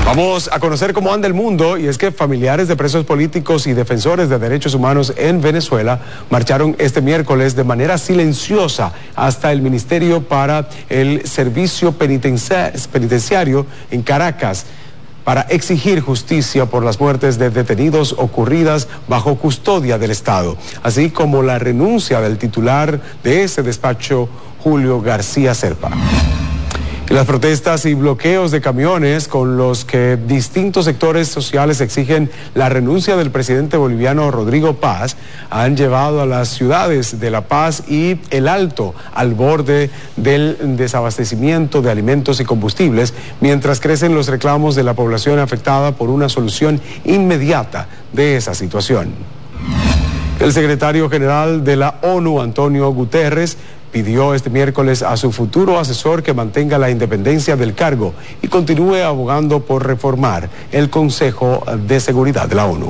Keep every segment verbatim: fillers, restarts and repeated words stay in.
Vamos a conocer cómo anda el mundo, y es que familiares de presos políticos y defensores de derechos humanos en Venezuela marcharon este miércoles de manera silenciosa hasta el Ministerio para el Servicio Penitenciario en Caracas para exigir justicia por las muertes de detenidos ocurridas bajo custodia del Estado, así como la renuncia del titular de ese despacho, Julio García Serpa. Las protestas y bloqueos de camiones con los que distintos sectores sociales exigen la renuncia del presidente boliviano Rodrigo Paz han llevado a las ciudades de La Paz y El Alto al borde del desabastecimiento de alimentos y combustibles, mientras crecen los reclamos de la población afectada por una solución inmediata de esa situación. El secretario general de la ONU, Antonio Guterres, pidió este miércoles a su futuro asesor que mantenga la independencia del cargo y continúe abogando por reformar el Consejo de Seguridad de la ONU.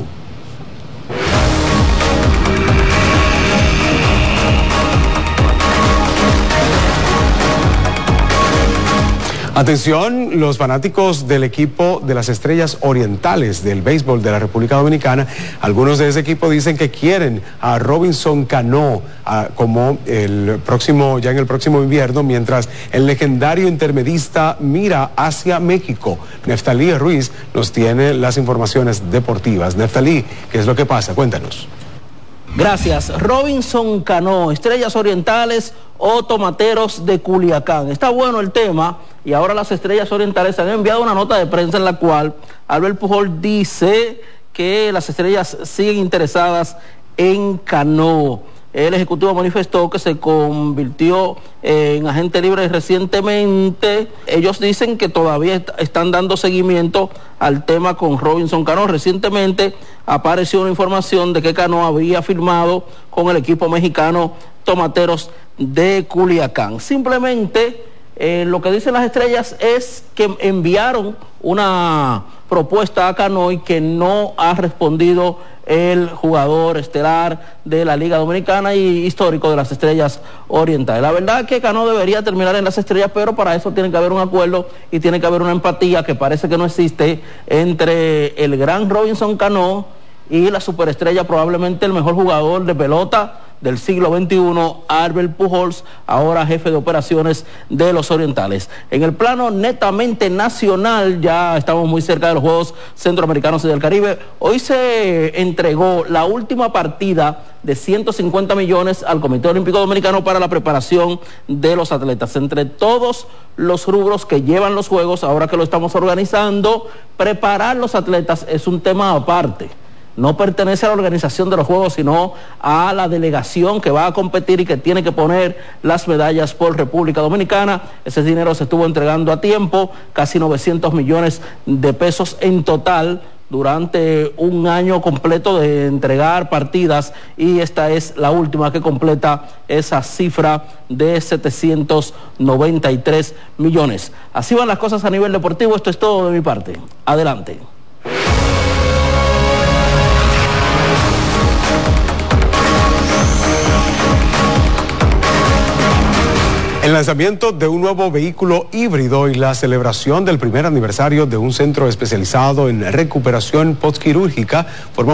Atención, los fanáticos del equipo de las Estrellas Orientales del béisbol de la República Dominicana. Algunos de ese equipo dicen que quieren a Robinson Cano a, como el próximo, ya en el próximo invierno, mientras el legendario intermedista mira hacia México. Neftalí Ruiz nos tiene las informaciones deportivas. Neftalí, ¿qué es lo que pasa? Cuéntanos. Gracias. Robinson Cano, Estrellas Orientales o Tomateros de Culiacán. Está bueno el tema, y ahora las Estrellas Orientales han enviado una nota de prensa en la cual Albert Pujol dice que las Estrellas siguen interesadas en Cano. El ejecutivo manifestó que se convirtió en agente libre recientemente. Ellos dicen que todavía est- están dando seguimiento al tema con Robinson Cano. Recientemente apareció una información de que Cano había firmado con el equipo mexicano Tomateros de Culiacán. Simplemente eh, lo que dicen las Estrellas es que enviaron una propuesta a Cano y que no ha respondido el jugador estelar de la Liga Dominicana y histórico de las Estrellas Orientales. La verdad es que Cano debería terminar en las Estrellas, pero para eso tiene que haber un acuerdo y tiene que haber una empatía que parece que no existe entre el gran Robinson Cano y la superestrella, probablemente el mejor jugador de pelota del siglo veintiuno, Albert Pujols, ahora jefe de operaciones de los Orientales. En el plano netamente nacional, ya estamos muy cerca de los Juegos Centroamericanos y del Caribe. Hoy se entregó la última partida de ciento cincuenta millones al Comité Olímpico Dominicano para la preparación de los atletas. Entre todos los rubros que llevan los Juegos, ahora que lo estamos organizando, preparar los atletas es un tema aparte. No pertenece a la organización de los Juegos, sino a la delegación que va a competir y que tiene que poner las medallas por República Dominicana. Ese dinero se estuvo entregando a tiempo, casi novecientos millones de pesos en total durante un año completo de entregar partidas, y esta es la última que completa esa cifra de setecientos noventa y tres millones. Así van las cosas a nivel deportivo. Esto es todo de mi parte. Adelante. El lanzamiento de un nuevo vehículo híbrido y la celebración del primer aniversario de un centro especializado en recuperación postquirúrgica forman